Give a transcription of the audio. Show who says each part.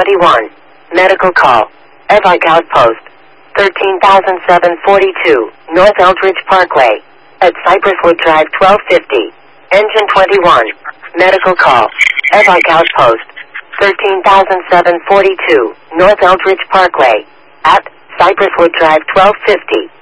Speaker 1: 21. Medical call. Evike Outpost. 13,742, North Eldridge Parkway. At Cypresswood Drive 1250. Engine 21. Medical call. Evike Outpost. 13,742, North Eldridge Parkway. At Cypresswood Drive 1250.